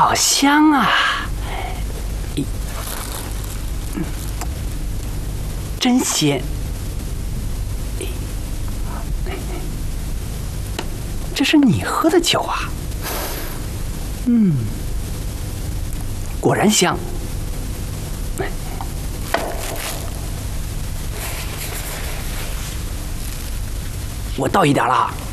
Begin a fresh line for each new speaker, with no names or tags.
好香啊！真鲜！这是你喝的酒啊？果然香。我倒一点了。